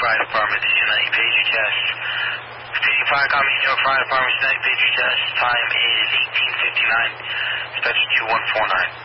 Fire Department. This is your night pager test. Station 5, copy New York Fire Department's night pager test. Time is 18:59. Dispatch 2149.